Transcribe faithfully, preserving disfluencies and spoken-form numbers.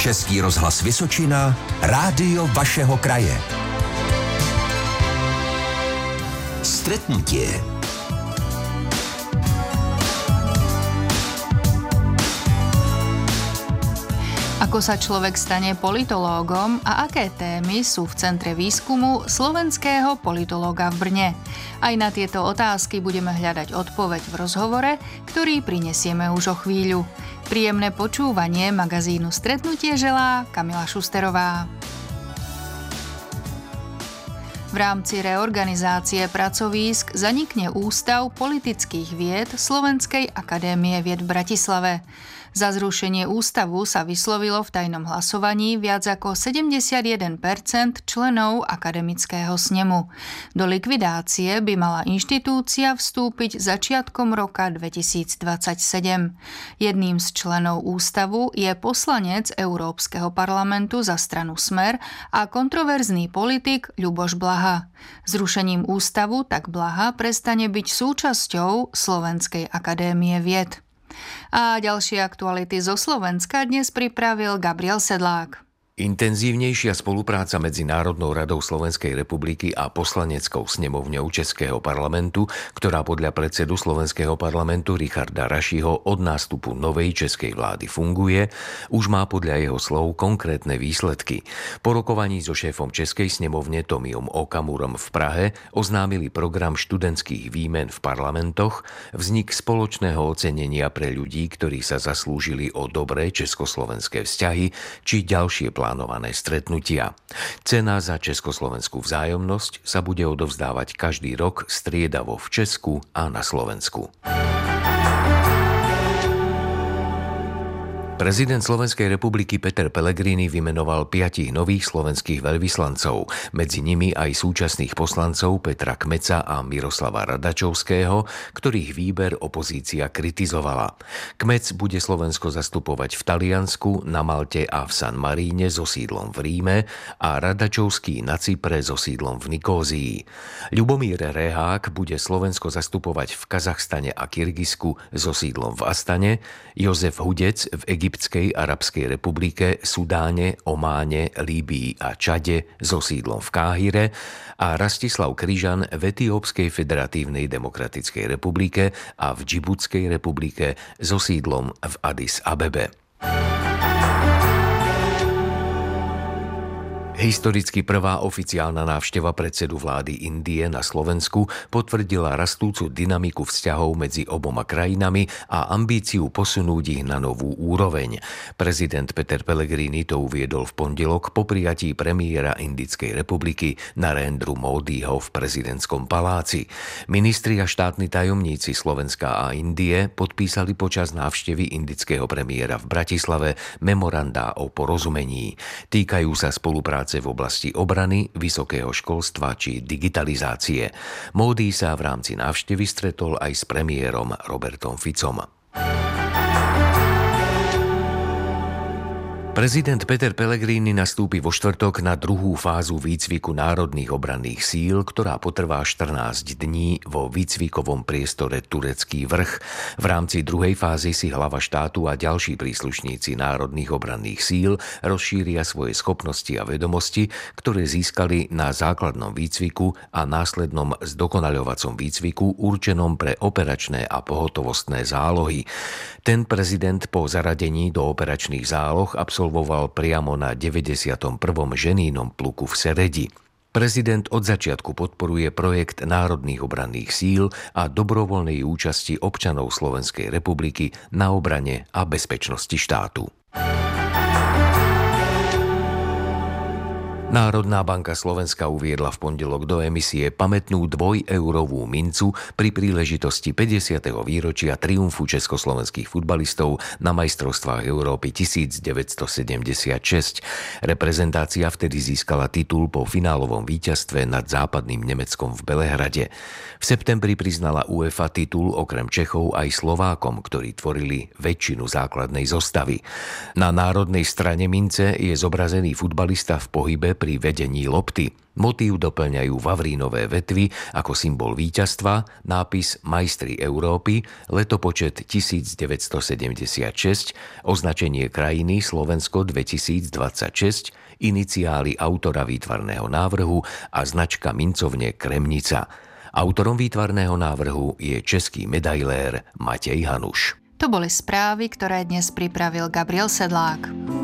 Český rozhlas Vysočina, rádio vašeho kraje. Stretnutie. Ako sa človek stane politológom a aké témy sú v centre výskumu slovenského politológa v Brne? Aj na tieto otázky budeme hľadať odpoveď v rozhovore, ktorý prinesieme už o chvíľu. Príjemné počúvanie magazínu Stretnutie želá Kamila Šusterová. V rámci reorganizácie pracovísk zanikne Ústav politických vied Slovenskej akadémie vied v Bratislave. Za zrušenie ústavu sa vyslovilo v tajnom hlasovaní viac ako sedemdesiatjeden percent členov akademického snemu. Do likvidácie by mala inštitúcia vstúpiť začiatkom roka dvetisícdvadsaťsedem. Jedným z členov ústavu je poslanec Európskeho parlamentu za stranu Smer a kontroverzný politik Ľuboš Blaha. Zrušením ústavu tak Blaha prestane byť súčasťou Slovenskej akadémie vied. A ďalšie aktuality zo Slovenska dnes pripravil Gabriel Sedlák. Intenzívnejšia spolupráca medzi Národnou radou Slovenskej republiky a poslaneckou snemovňou Českého parlamentu, ktorá podľa predsedu Slovenského parlamentu Richarda Rašiho od nástupu novej českej vlády funguje, už má podľa jeho slov konkrétne výsledky. Po rokovaní so šéfom Českej snemovne Tomiom Okamurom v Prahe oznámili program študentských výmen v parlamentoch, vznik spoločného ocenenia pre ľudí, ktorí sa zaslúžili o dobré československé vzťahy, či ďalšie plány plánované stretnutia. Cena za československú vzájomnosť sa bude odovzdávať každý rok striedavo v Česku a na Slovensku. Prezident Slovenskej republiky Peter Pellegrini vymenoval piatich nových slovenských veľvyslancov, medzi nimi aj súčasných poslancov Petra Kmeca a Miroslava Radačovského, ktorých výber opozícia kritizovala. Kmec bude Slovensko zastupovať v Taliansku, na Malte a v San Maríne so sídlom v Ríme a Radačovský na Cypre so sídlom v Nikózii. Ľubomír Rehák bude Slovensko zastupovať v Kazachstane a Kyrgyzsku so sídlom v Astane, Jozef Hudec v Egypte, Egyptskej arabskej republike, Sudáne, Ománe, Líbii a Čade so sídlom v Káhire a Rastislav Kryžan v Etiópskej federatívnej demokratickej republike a v Džibutskej republike so sídlom v Addis Abebe. Historicky prvá oficiálna návšteva predsedu vlády Indie na Slovensku potvrdila rastúcu dynamiku vzťahov medzi oboma krajinami a ambíciu posunúť ich na novú úroveň. Prezident Peter Pellegrini to uviedol v pondelok po prijatí premiéra Indickej republiky Narendru Módiho v prezidentskom paláci. Ministri a štátni tajomníci Slovenska a Indie podpísali počas návštevy indického premiéra v Bratislave memorandá o porozumení. Týkajú sa spolupráce v oblasti obrany, vysokého školstva či digitalizácie. Módi sa v rámci návštevy stretol aj s premiérom Robertom Ficom. Prezident Peter Pellegrini nastúpi vo štvrtok na druhú fázu výcviku národných obranných síl, ktorá potrvá štrnásť dní vo výcvikovom priestore Turecký vrch. V rámci druhej fázy si hlava štátu a ďalší príslušníci národných obranných síl rozšíria svoje schopnosti a vedomosti, ktoré získali na základnom výcviku a následnom zdokonaľovacom výcviku určenom pre operačné a pohotovostné zálohy. Ten prezident po zaradení do operačných záloh absolvoval priamo na deväťdesiatom prvom ženínom pluku v Seredi. Prezident od začiatku podporuje projekt národných obranných síl a dobrovoľnej účasti občanov Slovenskej republiky na obrane a bezpečnosti štátu. Národná banka Slovenska uviedla v pondelok do emisie pamätnú dvojeurovú mincu pri príležitosti päťdesiateho výročia triumfu československých futbalistov na majstrovstvách Európy devätnásťsedemdesiatšesť. Reprezentácia vtedy získala titul po finálovom víťazstve nad západným Nemeckom v Belehrade. V septembri priznala UEFA titul okrem Čechov aj Slovákom, ktorí tvorili väčšinu základnej zostavy. Na národnej strane mince je zobrazený futbalista v pohybe pri vedení lopty. Motív doplňajú vavrínové vetvy ako symbol víťazstva, nápis Majstri Európy, letopočet devätnásťsedemdesiatšesť, označenie krajiny Slovensko dvetisícdvadsaťšesť, iniciály autora výtvarného návrhu a značka mincovne Kremnica. Autorom výtvarného návrhu je český medailér Matej Hanuš. To boli správy, ktoré dnes pripravil Gabriel Sedlák.